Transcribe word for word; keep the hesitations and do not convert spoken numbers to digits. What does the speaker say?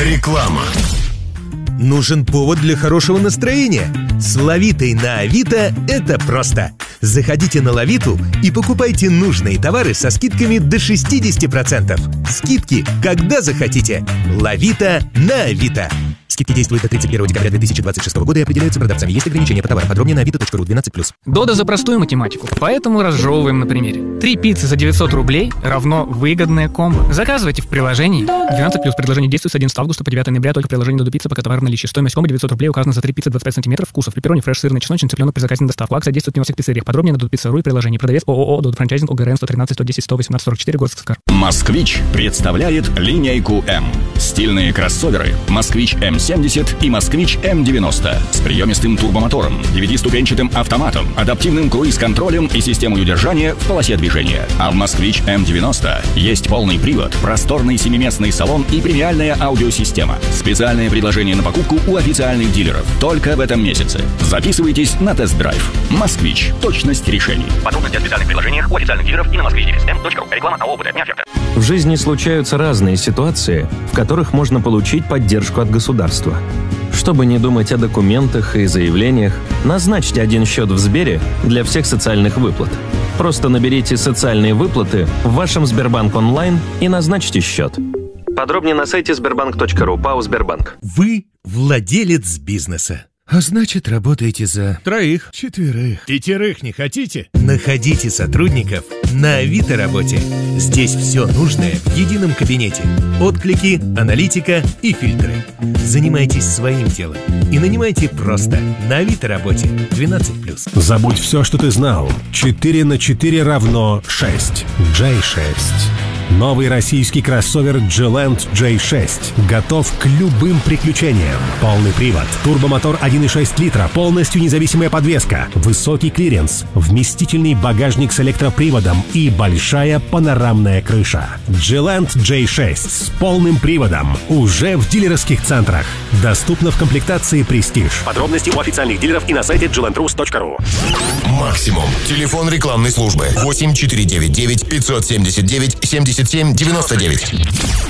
Реклама. Нужен повод для хорошего настроения? С Лавитой на Авито это просто. Заходите на Лавиту и покупайте нужные товары со скидками до шестьдесят процентов. Скидки, когда захотите. Лавита на Авито. Скидки действуют до тридцать первого декабря две тысячи двадцать шестого года и определяются продавцами. Есть ограничения по товарам. Подробнее на авито точка ру двенадцать плюс. Дода за простую математику, поэтому разжевываем на примере. Три пиццы за девятьсот рублей равно выгодное комбо. Заказывайте в приложении. двенадцать плюс. Предложение действует с одиннадцатого августа по девятого ноября. Только приложение Додо Пицца, пока товар в наличии. Стоимость комбо девятьсот рублей. Указано за три пиццы двадцать пять сантиметров. Вкусов: пепперони, фреш, сырный, чесночный, цыпленок при заказе на доставку. Акция действует не во всех пиццериях. Подробнее на додо пицца точка ру и приложении. Продавец ООО Додо Франчайзинг ОГРН сто тринадцать сто десять сто восемнадцать сорок четыре, город Сыктывкар. Москвич представляет линейку М. Стильные кроссоверы Москвич эм семьдесят и Москвич эм девяносто с приемистым турбомотором, девятиступенчатым автоматом, адаптивным круиз-контролем и системой удержания в полосе движения. А в Москвич эм девяносто есть полный привод, просторный семиместный салон и премиальная аудиосистема. Специальное предложение на покупку у официальных дилеров только в этом месяце. Записывайтесь на тест-драйв. Москвич. Точность решений. Подробности о специальных предложениях у официальных дилеров и на москвич девять эм точка ру. Реклама АО ОБД. Не оферта. В жизни случаются разные ситуации, в которых можно получить поддержку от государства. Чтобы не думать о документах и заявлениях, назначьте один счет в Сбере для всех социальных выплат. Просто наберите «Социальные выплаты» в вашем Сбербанк онлайн и назначьте счет. Подробнее на сайте сбербанк точка ру. ПАО «Сбербанк». Вы владелец бизнеса. А значит, работаете за троих, четверых, пятерых не хотите? Находите сотрудников на Авито работе. Здесь все нужное в едином кабинете. Отклики, аналитика и фильтры. Занимайтесь своим делом и нанимайте просто на Авито работе. двенадцать плюс. Забудь все, что ты знал. четыре на четыре равно шесть. джей шесть. Новый российский кроссовер G-Land джей шесть готов к любым приключениям. Полный привод, турбомотор один и шесть литра, полностью независимая подвеска, высокий клиренс, вместительный багажник с электроприводом и большая панорамная крыша. G-Land джей шесть с полным приводом уже в дилерских центрах. Доступно в комплектации Prestige. Подробности у официальных дилеров и на сайте джи ленд рус точка ру. Максимум. Телефон рекламной службы восемь четыре девять девять пятьсот семьдесят девять семьдесят семь девяносто девять.